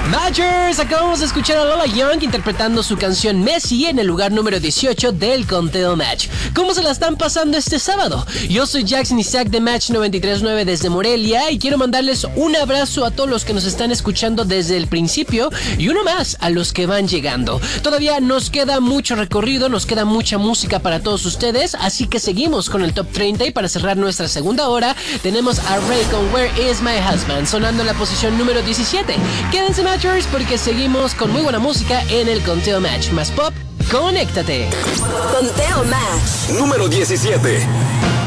Matchers, acabamos de escuchar a Lola Young interpretando su canción Messi en el lugar número 18 del conteo Match. ¿Cómo se la están pasando este sábado? Yo soy Jackson Isaac de Match 93.9 desde Morelia y quiero mandarles un abrazo a todos los que nos están escuchando desde el principio y uno más a los que van llegando. Todavía nos queda mucho recorrido, nos queda mucha música para todos ustedes, así que seguimos con el Top 30 y para cerrar nuestra segunda hora tenemos a Ray con Where Is My Husband sonando en la posición número 17. Quédense Matchers porque seguimos con muy buena música en el conteo Match. Más pop, conéctate. Conteo Match número 17.